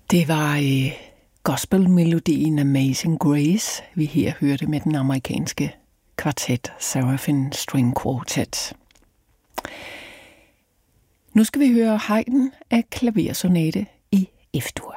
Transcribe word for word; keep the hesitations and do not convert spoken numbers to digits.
Det var øh, gospelmelodien Amazing Grace, vi her hørte med den amerikanske kvartet Seraphim String Quartet. Nu skal vi høre Haydn af klaversonate i F-dur.